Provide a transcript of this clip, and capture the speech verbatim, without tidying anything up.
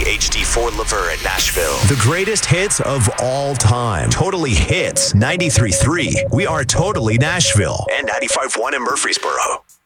H D four Lever at Nashville. The greatest hits of all time. Totally Hits. ninety-three point three. We are Totally Nashville. And ninety-five point one in Murfreesboro.